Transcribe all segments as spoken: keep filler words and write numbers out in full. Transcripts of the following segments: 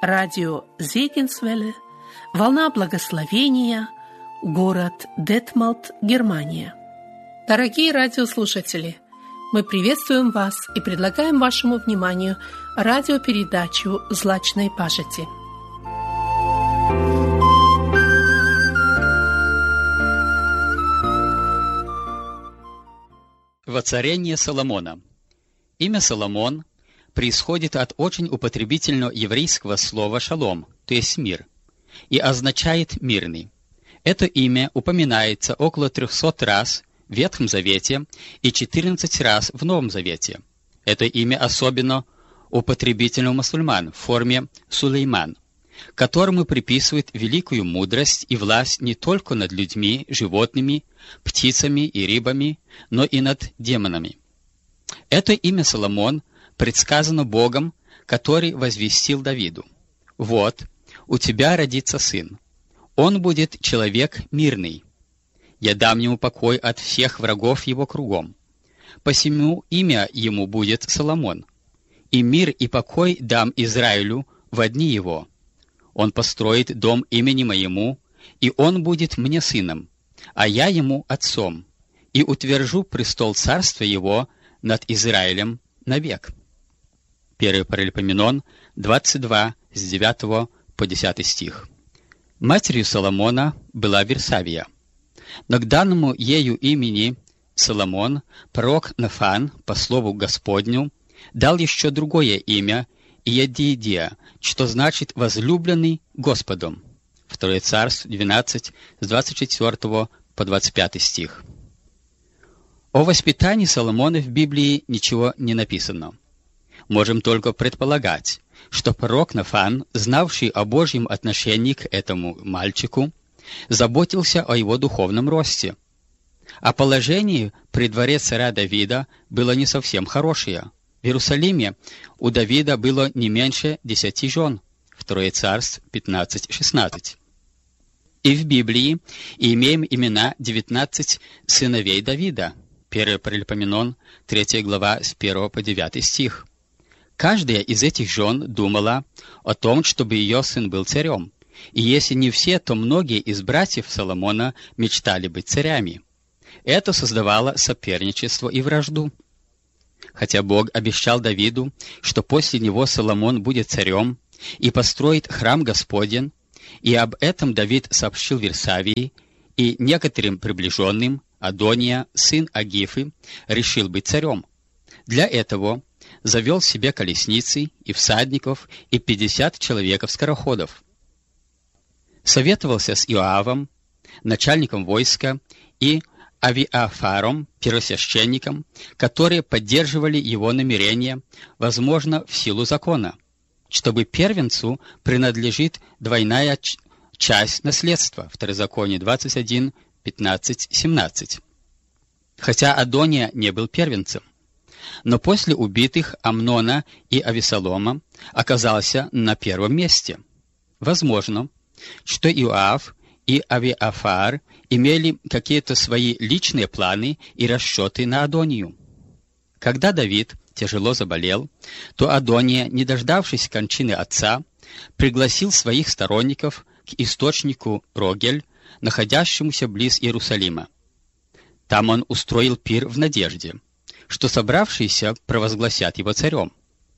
радио Зегенсвелле, волна благословения, город Детмалт, Германия. Дорогие радиослушатели, мы приветствуем вас и предлагаем вашему вниманию радиопередачу «Злачной пажити». Воцарение Соломона. Имя Соломон происходит от очень употребительного еврейского слова «шалом», то есть «мир», и означает «мирный». Это имя упоминается около трехсот раз в Ветхом Завете и четырнадцать раз в Новом Завете. Это имя особенно употребительно у мусульман в форме Сулейман, которому приписывают великую мудрость и власть не только над людьми, животными, птицами и рыбами, но и над демонами. Это имя Соломон предсказано Богом, который возвестил Давиду: «Вот, у тебя родится сын. Он будет человек мирный. Я дам ему покой от всех врагов его кругом. Посему имя ему будет Соломон. И мир и покой дам Израилю во дни его. Он построит дом имени моему, и он будет мне сыном, а я ему отцом, и утвержу престол царства его над Израилем навек». Первый Паралипоменон, двадцать два, с девятого по десятый стих. Матерью Соломона была Версавия. Но к данному ею имени Соломон пророк Нафан, по слову Господню, дал еще другое имя Иедидия, что значит «возлюбленный Господом». Второе Царств двенадцать, с двадцать четвёртого по двадцать пятый стих. О воспитании Соломона в Библии ничего не написано. Можем только предполагать, что пророк Нафан, знавший о Божьем отношении к этому мальчику, заботился о его духовном росте. А положение при дворе царя Давида было не совсем хорошее. В Иерусалиме у Давида было не меньше десяти жен. Второе Царств пятнадцать шестнадцать. И в Библии имеем имена девятнадцати сыновей Давида. Первый Паралипоменон, третья глава, с первого по девятый стих. Каждая из этих жен думала о том, чтобы ее сын был царем. И если не все, то многие из братьев Соломона мечтали быть царями. Это создавало соперничество и вражду. Хотя Бог обещал Давиду, что после него Соломон будет царем и построит храм Господень, и об этом Давид сообщил Версавии, и некоторым приближенным Адония, сын Агифы, решил быть царем. Для этого завел себе колесницы и всадников и пятьдесят человеков-скороходов. Советовался с Иоавом, начальником войска, и Авиафаром, первосвященником, которые поддерживали его намерения, возможно, в силу закона, чтобы первенцу принадлежит двойная ч- часть наследства. Второзаконие двадцать один, пятнадцать, семнадцать. Хотя Адония не был первенцем, но после убитых Амнона и Авесолома оказался на первом месте. Возможно, что Иоав и Авиафар имели какие-то свои личные планы и расчеты на Адонию. Когда Давид тяжело заболел, то Адония, не дождавшись кончины отца, пригласил своих сторонников к источнику Рогель, находящемуся близ Иерусалима. Там он устроил пир в надежде, что собравшиеся провозгласят его царем.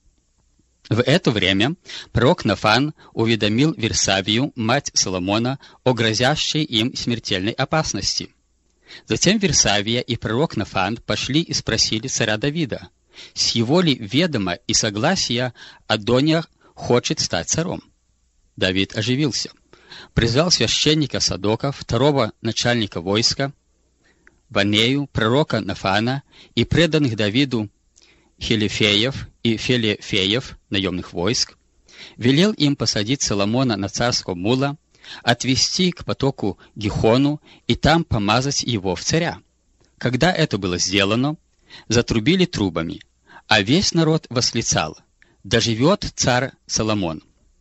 В это время пророк Нафан уведомил Версавию, мать Соломона, о грозящей им смертельной опасности. Затем Версавия и пророк Нафан пошли и спросили царя Давида, с его ли ведома и согласия Адония хочет стать царем. Давид оживился, призвал священника Садока, второго начальника войска, Ванею, пророка Нафана и преданных Давиду Хелифеев и Фелефеев, наемных войск, велел им посадить Соломона на царского мула, отвести к потоку Гихону и там помазать его в царя. Когда это было сделано, затрубили трубами, а весь народ восклицал: «Да живет царь Соломон!»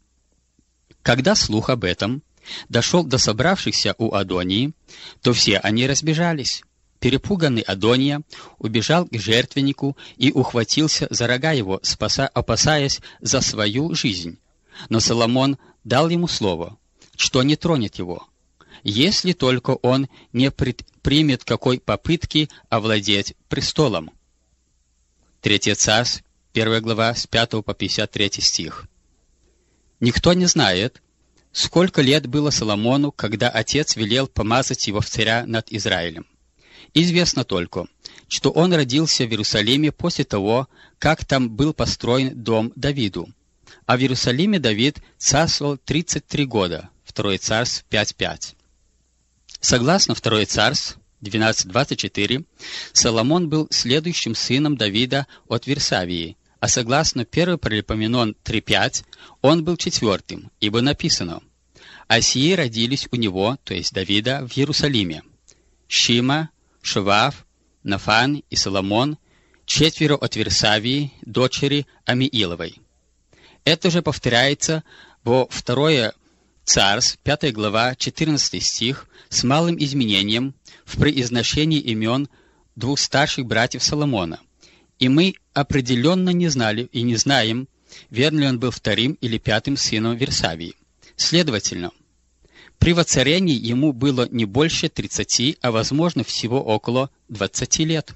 Когда слух об этом дошел до собравшихся у Адонии, то все они разбежались. Перепуганный Адония убежал к жертвеннику и ухватился за рога его, спаса, опасаясь за свою жизнь. Но Соломон дал ему слово, что не тронет его, если только он не предпримет какой попытки овладеть престолом. Третье Царств, первая глава, с пятого по пятьдесят третий стих. Никто не знает, сколько лет было Соломону, когда отец велел помазать его в царя над Израилем. Известно только, что он родился в Иерусалиме после того, как там был построен дом Давиду. А в Иерусалиме Давид царствовал тридцать три года, второе Царств пять пять. Согласно второе Царств двенадцать двадцать четыре, Соломон был следующим сыном Давида от Вирсавии, а согласно первое Паралипоменон три пять, он был четвертым, ибо написано: «А сии родились у него, то есть Давида, в Иерусалиме: Шима, Шовав, Нафан и Соломон, четверо от Вирсавии, дочери Амииловой». Это же повторяется во второе Царств, пятая глава, четырнадцатый стих, с малым изменением в произношении имен двух старших братьев Соломона. И мы определенно не знали и не знаем, верно ли он был вторым или пятым сыном Вирсавии. Следовательно, при воцарении ему было не больше тридцати, а возможно всего около двадцати лет.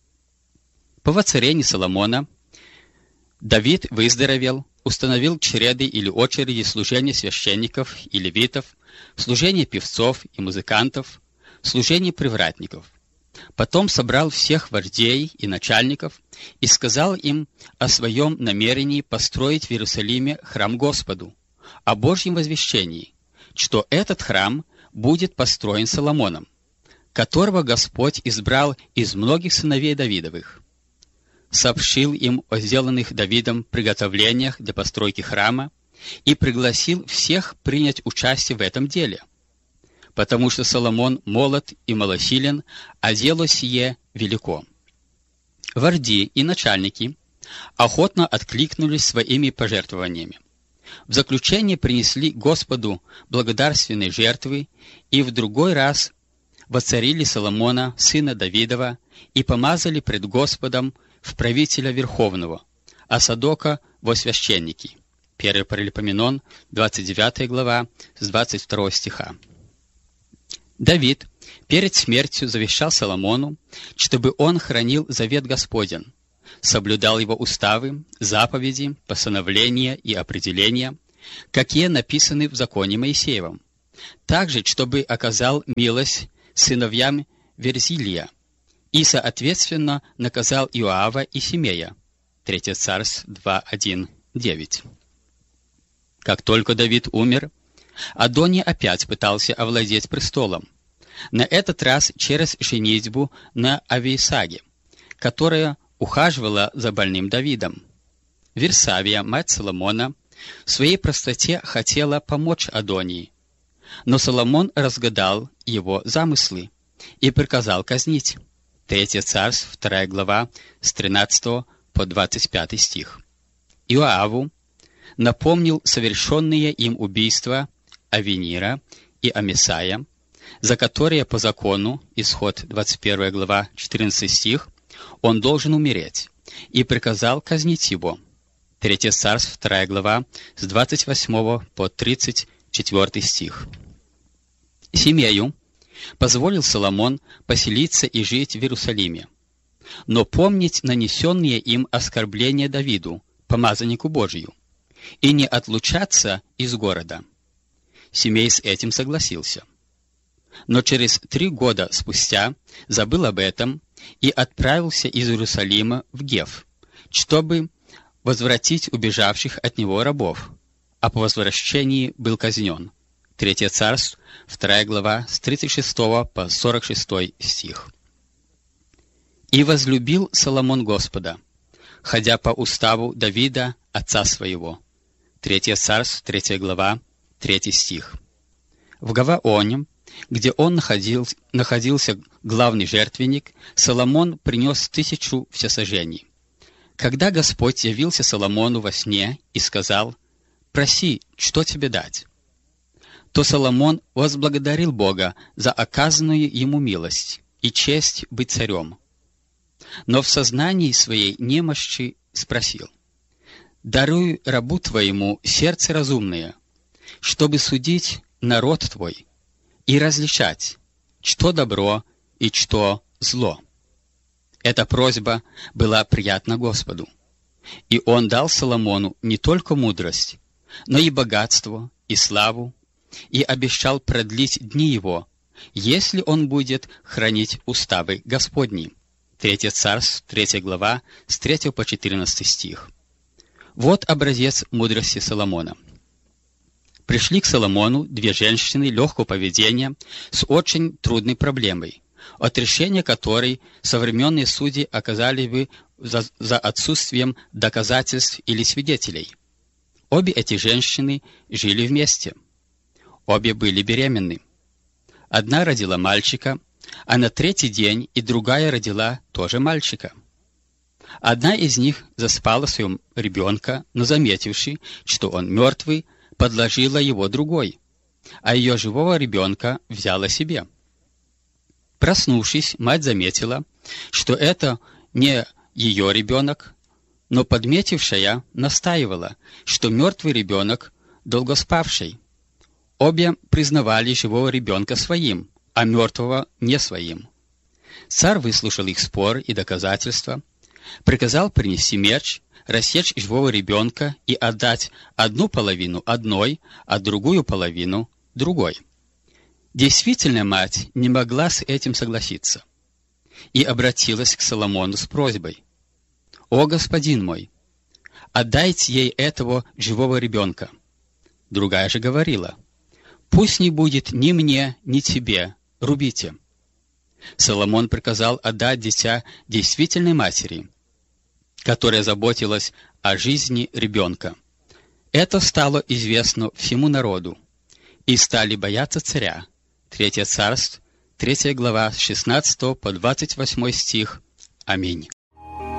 По воцарении Соломона Давид выздоровел, установил череды или очереди служения священников и левитов, служение певцов и музыкантов, служение привратников. Потом собрал всех вождей и начальников и сказал им о своем намерении построить в Иерусалиме храм Господу, о Божьем возвещении, что этот храм будет построен Соломоном, которого Господь избрал из многих сыновей Давидовых. Сообщил им о сделанных Давидом приготовлениях для постройки храма и пригласил всех принять участие в этом деле, потому что Соломон молод и малосилен, а дело сие велико. Вожди и начальники охотно откликнулись своими пожертвованиями. В заключение принесли Господу благодарственные жертвы и в другой раз воцарили Соломона, сына Давидова, и помазали пред Господом в правителя Верховного, а Садока во священники. первое Паралипоменон, двадцать девятая глава, с двадцать второго стиха. Давид перед смертью завещал Соломону, чтобы он хранил завет Господен, соблюдал его уставы, заповеди, постановления и определения, какие написаны в законе Моисеевом, также, чтобы оказал милость сыновьям Верзилия и, соответственно, наказал Иоава и Симея. третье Царств два один девять. Как только Давид умер, Адония опять пытался овладеть престолом, на этот раз через женитьбу на Авиисаге, которая ухаживала за больным Давидом. Вирсавия, мать Соломона, в своей простоте хотела помочь Адонии, но Соломон разгадал его замыслы и приказал казнить. третье Царств, вторая глава, с тринадцатого по двадцать пятый стих. Иоаву напомнил совершенные им убийства Авинира и Амисая, за которые по закону, исход двадцать первая глава, четырнадцатый стих, он должен умереть, и приказал казнить его. третье Царств, вторая глава, с двадцать восьмого по тридцать четвёртый стих. Симею позволил Соломон поселиться и жить в Иерусалиме, но помнить нанесенные им оскорбления Давиду, помазаннику Божию, и не отлучаться из города. Симей с этим согласился. Но через три года спустя забыл об этом и отправился из Иерусалима в Гев, чтобы возвратить убежавших от него рабов, а по возвращении был казнен. третье Царств, вторая глава, с тридцать шестого по сорок шестой стих. «И возлюбил Соломон Господа, ходя по уставу Давида, отца своего». третье Царств, третья глава, третий стих. В Гаваоне, где он находил, находился главный жертвенник, Соломон принес тысячу всесожжений. Когда Господь явился Соломону во сне и сказал: «Проси, что тебе дать?», то Соломон возблагодарил Бога за оказанную ему милость и честь быть царем. Но в сознании своей немощи спросил: даруй рабу Твоему сердце разумное, чтобы судить народ Твой и различать, что добро и что зло». Эта просьба была приятна Господу, и Он дал Соломону не только мудрость, но и богатство, и славу, и обещал продлить дни его, если он будет хранить уставы Господни. Третье Царств, третья глава, с третьего по четырнадцатый стих. Вот образец мудрости Соломона. Пришли к Соломону две женщины легкого поведения с очень трудной проблемой, от решения которой современные судьи оказали бы за, за отсутствием доказательств или свидетелей. Обе эти женщины жили вместе. Обе были беременны. Одна родила мальчика, а на третий день и другая родила тоже мальчика. Одна из них заспала своего ребенка, но, заметивши, что он мертвый, подложила его другой, а ее живого ребенка взяла себе. Проснувшись, мать заметила, что это не ее ребенок, но подметившая настаивала, что мертвый ребенок долгоспавший. Обе признавали живого ребенка своим, а мертвого не своим. Царь выслушал их спор и доказательства, приказал принести меч, рассечь живого ребенка и отдать одну половину одной, а другую половину другой. Действительно, мать не могла с этим согласиться и обратилась к Соломону с просьбой: «О, господин мой, отдайте ей этого живого ребенка». Другая же говорила: «Пусть не будет ни мне, ни тебе, рубите». Соломон приказал отдать дитя действительной матери, которая заботилась о жизни ребенка. Это стало известно всему народу, и стали бояться царя. Третье Царств, третья глава, с шестнадцатого по двадцать восьмой стих. Аминь.